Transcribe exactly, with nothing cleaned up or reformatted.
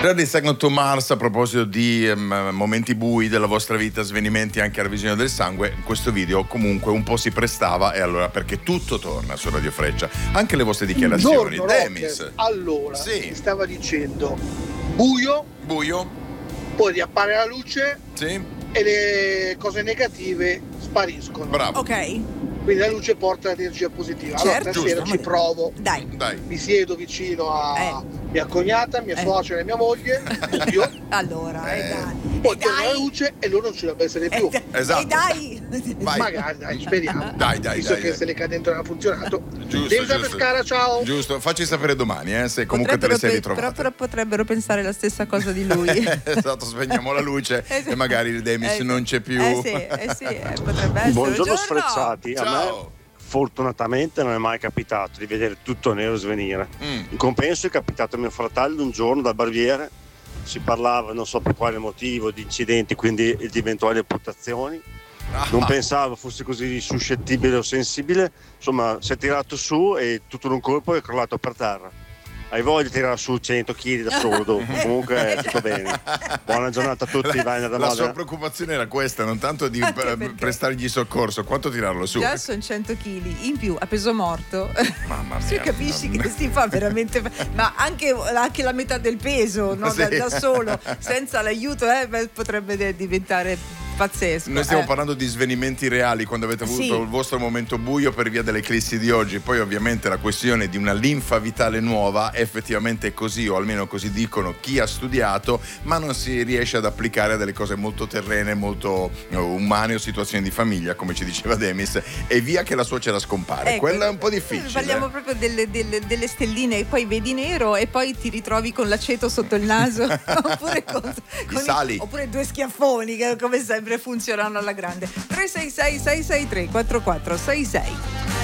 Ready Second to Mars, a proposito di um, momenti bui della vostra vita, svenimenti anche alla visione del sangue, questo video comunque un po' si prestava, e allora perché tutto torna su Radio Freccia, anche le vostre dichiarazioni. Giorno, Demis. Rocker, allora, sì. mi stava dicendo buio, buio, poi riappare la luce, sì. e le cose negative spariscono. Bravo. Ok. Quindi la luce porta l'energia positiva. Allora Certo, stasera giusto. ci provo. Dai. Dai. Mi siedo vicino a Eh. mia cognata, mia Eh. suocera e mia moglie, buio, Allora, Eh. e dai. poi E torna la dai. luce e loro non ci dovrebbe essere più. E, Esatto. e dai. Vai. Magari, dai, speriamo. Dai, dai, Visto dai, che dai. se le cadenti non ha funzionato. Giusto, Devi da giusto. Pescara, ciao. Giusto, facci sapere domani, eh, se comunque te le sei pe- ritrovate. però, però potrebbero pensare la stessa cosa di lui. Esatto, spegniamo la luce Eh sì. e magari il Demis Eh sì. non c'è più. Eh sì, eh sì, eh, potrebbe essere. Buongiorno sfrezzati, a me Ciao. fortunatamente non è mai capitato di vedere tutto nero svenire. Mm. In compenso è capitato a mio fratello un giorno dal barbiere, si parlava non so per quale motivo di incidenti, quindi di eventuali amputazioni. Ah. Non pensavo fosse così suscettibile o sensibile, insomma si è tirato su e tutto in un colpo è crollato per terra. Hai voglia di tirare su cento chili da solo dopo, comunque tutto bene. Buona giornata a tutti, vai nella La moda. sua preoccupazione era questa, non tanto di Anche eh, perché- prestargli soccorso, quanto tirarlo su. Già sono cento chili in più a peso morto. Mamma mia. Tu capisci che si fa veramente, ma anche, anche la metà del peso, no? da, Sì. da solo, senza l'aiuto, eh, beh, potrebbe de- diventare pazzesco. Noi stiamo eh. parlando di svenimenti reali quando avete avuto Sì. il vostro momento buio per via dell'eclissi di oggi. Poi ovviamente la questione di una linfa vitale nuova effettivamente è così, o almeno così dicono chi ha studiato, ma non si riesce ad applicare a delle cose molto terrene, molto eh, umane o situazioni di famiglia, come ci diceva Demis, e via che la suocera scompare. Ecco, Quella è un po' difficile. Parliamo proprio delle, delle- delle stelline e poi vedi nero e poi ti ritrovi con l'aceto sotto il naso oppure, con, con i- sali. oppure due schiaffoni che come sempre funzionano alla grande. tre sei sei sei sei tre quattro quattro sei sei